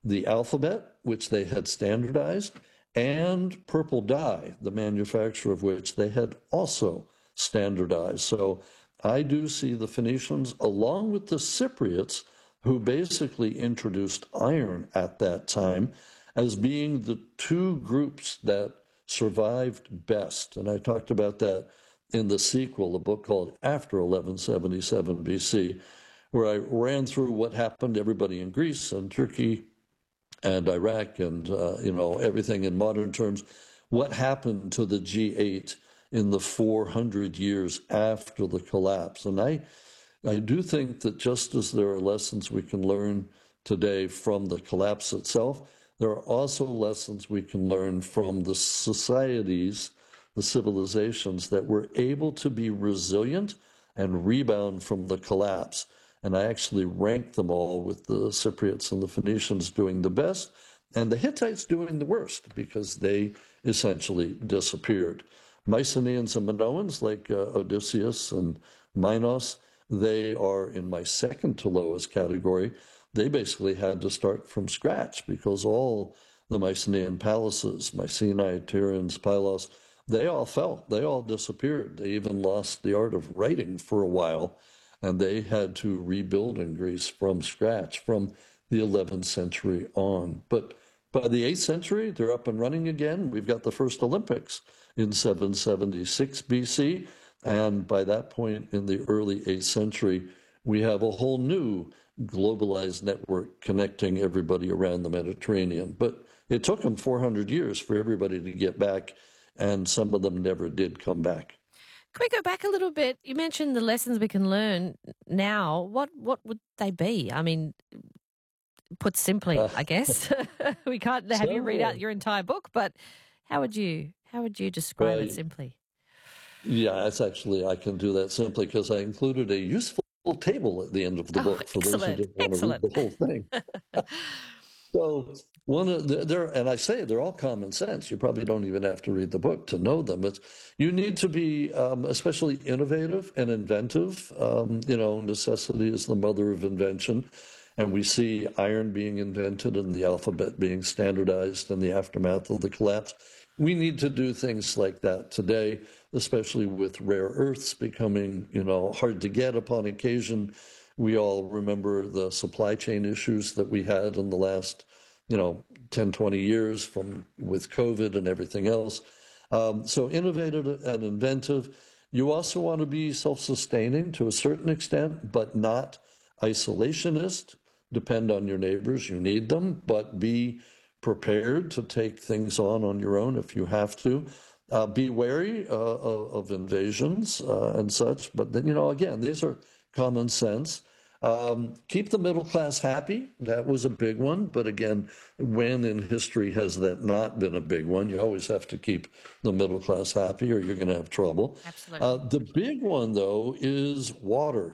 the alphabet, which they had standardized, and purple dye, the manufacture of which they had also standardized. So I do see the Phoenicians, along with the Cypriots, who basically introduced iron at that time, as being the two groups that survived best. And I talked about that in the sequel, a book called After 1177 BC, where I ran through what happened to everybody in Greece and Turkey and Iraq and everything in modern terms. What happened to the G8 in the 400 years after the collapse? And I do think that just as there are lessons we can learn today from the collapse itself, there are also lessons we can learn from the societies, the civilizations that were able to be resilient and rebound from the collapse. And I actually ranked them all, with the Cypriots and the Phoenicians doing the best and the Hittites doing the worst, because they essentially disappeared. Mycenaeans and Minoans, like Odysseus and Minos, they are in my second to lowest category. They basically had to start from scratch, because all the Mycenaean palaces, Mycenae, Tiryns, Pylos, they all fell. They all disappeared. They even lost the art of writing for a while, and they had to rebuild in Greece from scratch from the 11th century on. But by the 8th century, they're up and running again. We've got the first Olympics in 776 BC. And by that point in the early 8th century, we have a whole new globalized network connecting everybody around the Mediterranean. But it took them 400 years for everybody to get back, and some of them never did come back. Can we go back a little bit? You mentioned the lessons we can learn now. What would they be? I mean, put simply, I guess. We can't have you read out your entire book, but how would you describe it simply? Yeah, it's actually, I can do that simply because I included a useful table at the end of the book for those who didn't want to read the whole thing. So and I say they're all common sense. You probably don't even have to read the book to know them. You need to be especially innovative and inventive. Necessity is the mother of invention. And we see iron being invented and the alphabet being standardized in the aftermath of the collapse. We need to do things like that today, especially with rare earths becoming, hard to get upon occasion. We all remember the supply chain issues that we had in the last, 10, 20 years with COVID and everything else. So innovative and inventive. You also want to be self-sustaining to a certain extent, but not isolationist. Depend on your neighbors. You need them, but be prepared to take things on your own if you have to. Be wary of invasions and such. But then, again, these are common sense. Keep the middle class happy. That was a big one. But again, when in history has that not been a big one? You always have to keep the middle class happy or you're going to have trouble. Absolutely. The big one, though, is water.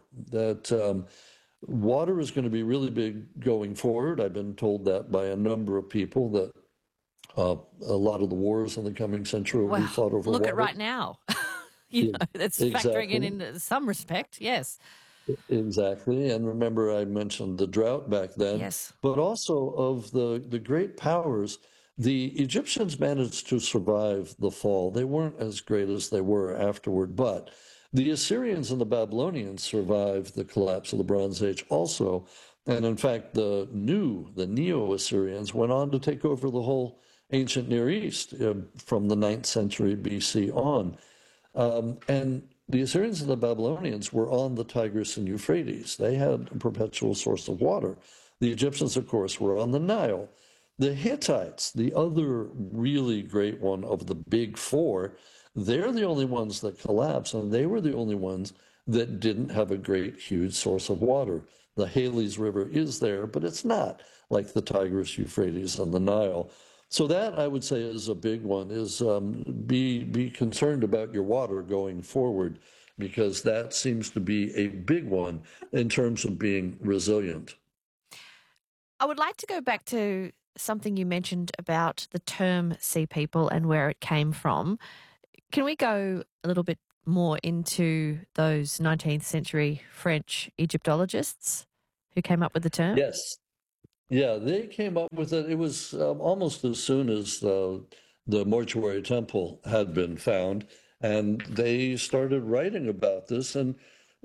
Water is going to be really big going forward. I've been told that by a number of people, that a lot of the wars in the coming century will be fought over water. Look at right now. That's factoring in some respect, yes. Exactly. And remember, I mentioned the drought back then. Yes. But also of the great powers, the Egyptians managed to survive the fall. They weren't as great as they were afterward, but the Assyrians and the Babylonians survived the collapse of the Bronze Age also. And in fact, the Neo-Assyrians went on to take over the whole ancient Near East from the 9th century BC on. And the Assyrians and the Babylonians were on the Tigris and Euphrates. They had a perpetual source of water. The Egyptians, of course, were on the Nile. The Hittites, the other really great one of the big four, they're the only ones that collapsed, and they were the only ones that didn't have a great, huge source of water. The Halys River is there, but it's not like the Tigris, Euphrates, and the Nile. So that, I would say, is a big one, is be concerned about your water going forward, because that seems to be a big one in terms of being resilient. I would like to go back to something you mentioned about the term Sea People and where it came from. Can we go a little bit more into those 19th century French Egyptologists who came up with the term? Yes. Yeah, they came up with it. It was almost as soon as the mortuary temple had been found, and they started writing about this. And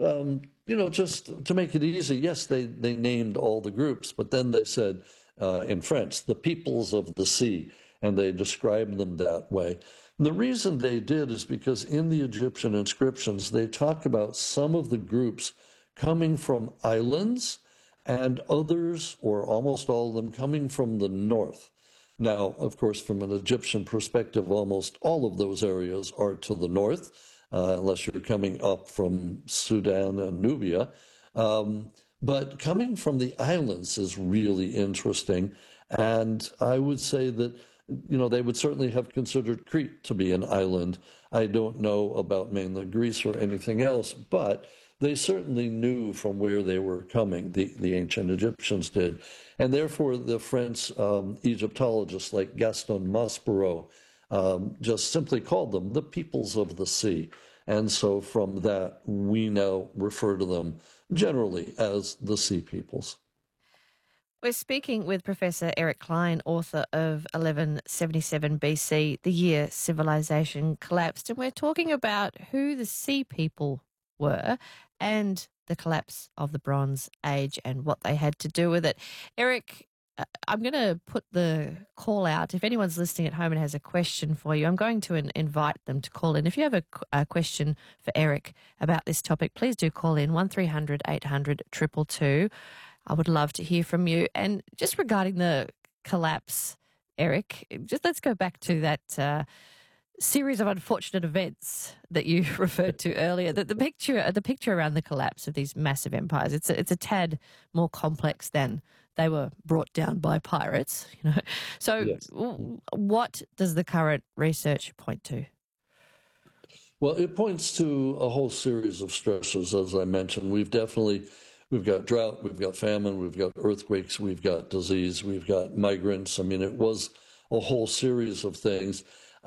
just to make it easy, yes, they named all the groups, but then they said in French, the peoples of the sea, and they described them that way. And the reason they did is because in the Egyptian inscriptions, they talk about some of the groups coming from islands and others, or almost all of them, coming from the north. Now, of course, from an Egyptian perspective, almost all of those areas are to the north, unless you're coming up from Sudan and Nubia. But coming from the islands is really interesting. And I would say that, they would certainly have considered Crete to be an island. I don't know about mainland Greece or anything else, but they certainly knew from where they were coming, the ancient Egyptians did. And therefore, the French Egyptologists like Gaston Maspero just simply called them the peoples of the sea. And so from that, we now refer to them generally as the sea peoples. We're speaking with Professor Eric Klein, author of 1177 BC, the year civilization collapsed. And we're talking about who the sea people were and the collapse of the Bronze Age and what they had to do with it. Eric, I'm going to put the call out. If anyone's listening at home and has a question for you, I'm going to invite them to call in. If you have a question for Eric about this topic, please do call in 1300 800 222. I would love to hear from you. And just regarding the collapse, Eric, just let's go back to that series of unfortunate events that you referred to earlier. The picture around the collapse of these massive empires, it's a tad more complex than they were brought down by pirates. So yes. What does the current research point to? Well, it points to a whole series of stresses, as I mentioned. We've got drought, we've got famine, we've got earthquakes, we've got disease, we've got migrants. I mean, it was a whole series of things.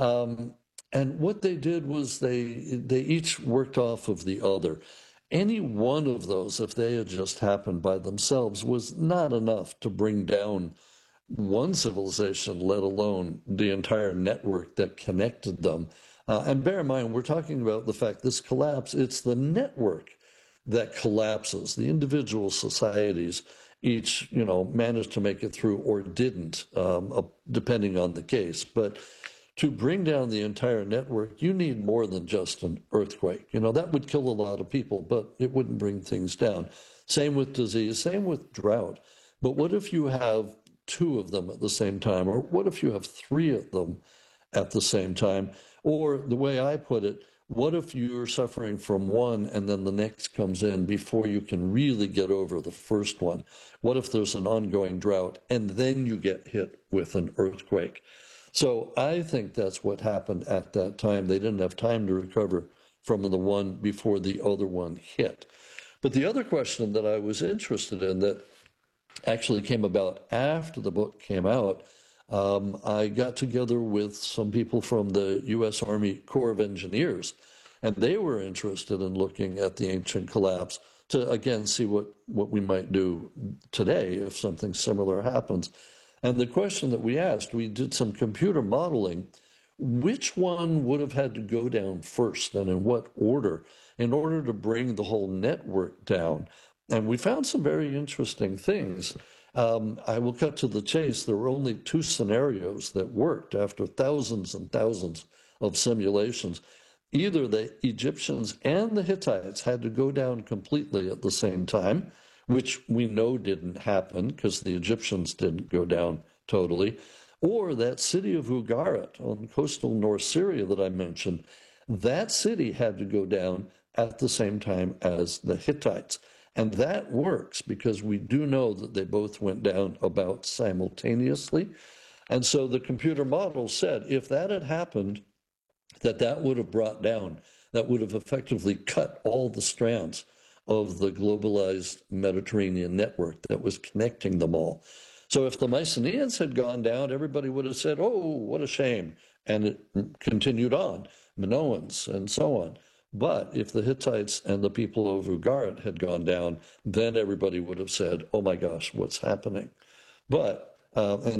And what they did was they each worked off of the other. Any one of those, if they had just happened by themselves, was not enough to bring down one civilization, let alone the entire network that connected them. And bear in mind, we're talking about the fact this collapse, it's the network that collapses. The individual societies each, managed to make it through or didn't, depending on the case. But to bring down the entire network, you need more than just an earthquake. That would kill a lot of people, but it wouldn't bring things down. Same with disease, same with drought. But what if you have two of them at the same time? Or what if you have three of them at the same time? Or the way I put it, what if you're suffering from one and then the next comes in before you can really get over the first one? What if there's an ongoing drought and then you get hit with an earthquake? So I think that's what happened at that time. They didn't have time to recover from the one before the other one hit. But the other question that I was interested in that actually came about after the book came out, I got together with some people from the U.S. Army Corps of Engineers, and they were interested in looking at the ancient collapse to, again, see what we might do today if something similar happens. And the question that we asked, we did some computer modeling, which one would have had to go down first and in what order in order to bring the whole network down? And we found some very interesting things. I will cut to the chase. There were only two scenarios that worked after thousands and thousands of simulations. Either the Egyptians and the Hittites had to go down completely at the same time, which we know didn't happen because the Egyptians didn't go down totally, or that city of Ugarit on coastal North Syria that I mentioned, that city had to go down at the same time as the Hittites. And that works because we do know that they both went down about simultaneously. And so the computer model said if that had happened, that would have brought down, that would have effectively cut all the strands of the globalized Mediterranean network that was connecting them all. So if the Mycenaeans had gone down, everybody would have said, oh, what a shame. And it continued on, Minoans and so on. But if the Hittites and the people of Ugarit had gone down, then everybody would have said, oh my gosh, what's happening? But, and